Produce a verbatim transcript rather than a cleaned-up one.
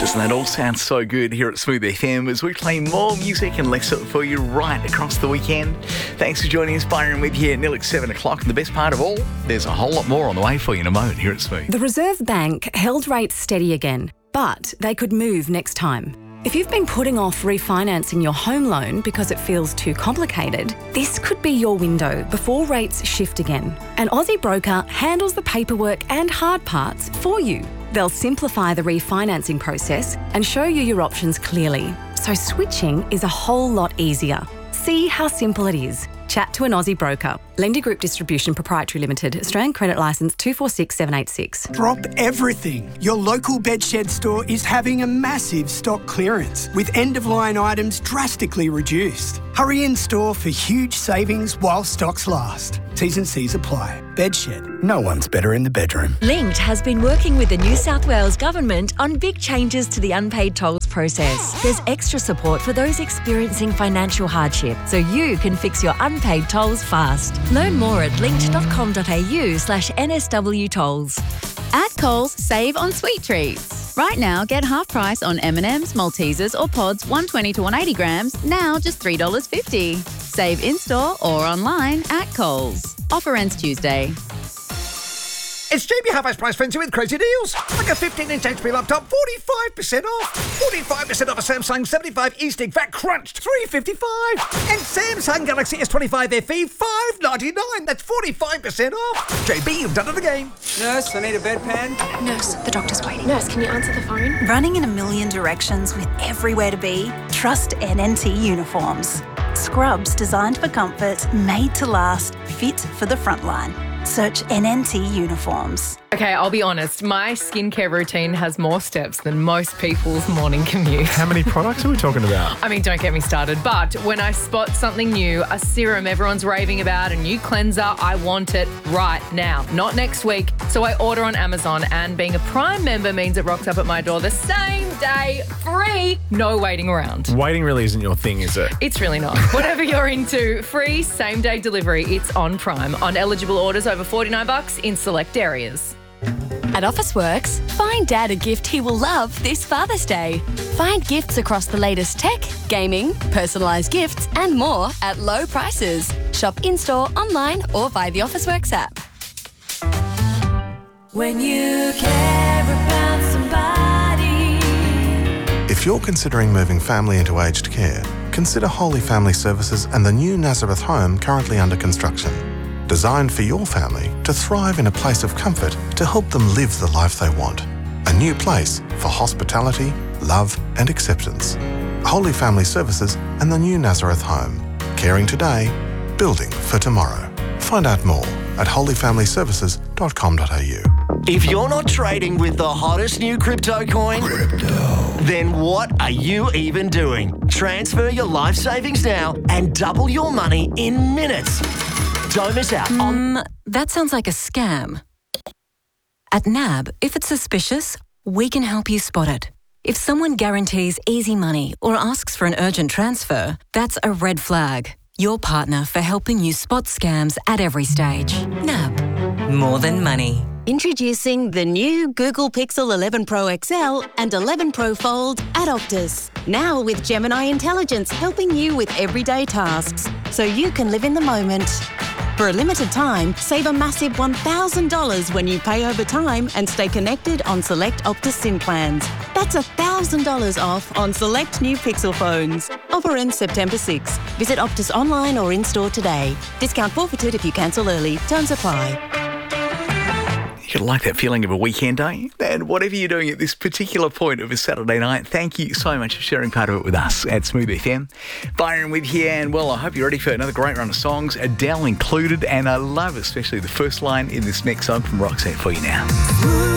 Doesn't that all sound so good here at Smooth F M as we play more music and less of it for you right across the weekend? Thanks for joining us, Byron, with you at nearly seven o'clock. And the best part of all, there's a whole lot more on the way for you in a moment here at Smooth. The Reserve Bank held rates steady again, but they could move next time. If you've been putting off refinancing your home loan because it feels too complicated, this could be your window before rates shift again. An Aussie broker handles the paperwork and hard parts for you. They'll simplify the refinancing process and show you your options clearly, so switching is a whole lot easier. See how simple it is. Chat to an Aussie broker. Lender Group Distribution Proprietary Limited. Australian Credit Licence two four six seven eight six. Drop everything. Your local Bedshed store is having a massive stock clearance with end-of-line items drastically reduced. Hurry in store for huge savings while stocks last. T's and C's apply. Bedshed. No one's better in the bedroom. Linked has been working with the New South Wales Government on big changes to the unpaid tolls process. There's extra support for those experiencing financial hardship, so you can fix your unpaid tolls fast. Learn more at linked.com.au slash NSW tolls. At Coles, save on sweet treats. Right now, get half price on M and M's, Maltesers or Pods one twenty to one eighty grams, now just three dollars fifty. Save in-store or online at Coles. Offer ends Tuesday. It's J B Half-Ice Price Frenzy with crazy deals. Like a fifteen inch H P laptop, forty-five percent off. forty-five percent off a Samsung seventy-five E-Stick Fat Crunched, three fifty-five. And Samsung Galaxy S twenty-five F E, five ninety-nine. That's forty-five percent off. J B, you've done it again. Nurse, I need a bedpan. Nurse, the doctor's waiting. Nurse, can you answer the phone? Running in a million directions with everywhere to be? Trust N N T Uniforms. Scrubs designed for comfort, made to last, fit for the front line. Search N N T Uniforms. Okay, I'll be honest. My skincare routine has more steps than most people's morning commute. How many products are we talking about? I mean, don't get me started. But when I spot something new, a serum everyone's raving about, a new cleanser, I want it right now, not next week. So I order on Amazon, and being a Prime member means it rocks up at my door the same day, free, no waiting around. Waiting really isn't your thing, is it? It's really not. Whatever you're into, free same-day delivery. It's on Prime. On eligible orders over forty-nine bucks in select areas. At Officeworks, find Dad a gift he will love this Father's Day. Find gifts across the latest tech, gaming, personalised gifts and more at low prices. Shop in-store, online or via the Officeworks app. When you care about somebody. If you're considering moving family into aged care, consider Holy Family Services and the new Nazareth home currently under construction. Designed for your family to thrive in a place of comfort to help them live the life they want. A new place for hospitality, love and acceptance. Holy Family Services and the new Nazareth home. Caring today, building for tomorrow. Find out more at holy family services dot com dot a u. If you're not trading with the hottest new crypto coin, crypto. Then what are you even doing? Transfer your life savings now and double your money in minutes. Don't miss out on... Um, that sounds like a scam. At N A B, if it's suspicious, we can help you spot it. If someone guarantees easy money or asks for an urgent transfer, that's a red flag. Your partner for helping you spot scams at every stage. N A B. More than money. Introducing the new Google Pixel eleven Pro X L and eleven Pro Fold at Optus. Now with Gemini Intelligence helping you with everyday tasks, so you can live in the moment. For a limited time, save a massive one thousand dollars when you pay over time and stay connected on select Optus SIM plans. That's one thousand dollars off on select new Pixel phones. Offer ends September sixth. Visit Optus online or in-store today. Discount forfeited if you cancel early. Terms apply. You like that feeling of a weekend, don't you? And whatever you're doing at this particular point of a Saturday night, thank you so much for sharing part of it with us at Smooth F M. Byron with you, and well, I hope you're ready for another great run of songs, Adele included, and I love especially the first line in this next song from Roxette for you now.